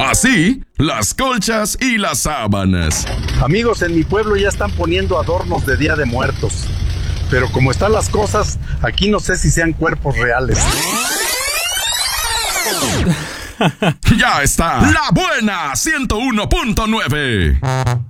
Así, las colchas y las sábanas. Amigos, en mi pueblo ya están poniendo adornos de Día de Muertos. Pero como están las cosas, aquí no sé si sean cuerpos reales. Ya está, La Buena 101.9.